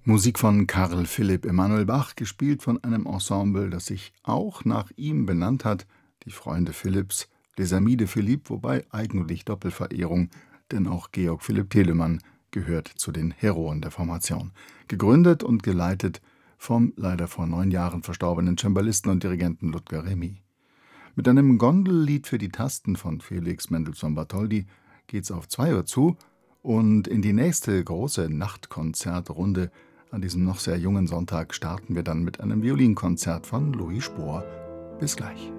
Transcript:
Musik von Carl Philipp Emanuel Bach, gespielt von einem Ensemble, das sich auch nach ihm benannt hat, die Freunde Philipps, Les Amis de Philippe, wobei eigentlich Doppelverehrung, denn auch Georg Philipp Telemann gehört zu den Heroen der Formation. Gegründet und geleitet vom leider vor 9 Jahren verstorbenen Cembalisten und Dirigenten Ludger Remy. Mit einem Gondellied für die Tasten von Felix Mendelssohn Bartholdy geht's auf 2 Uhr zu und in die nächste große Nachtkonzertrunde an diesem noch sehr jungen Sonntag starten wir dann mit einem Violinkonzert von Louis Spohr. Bis gleich.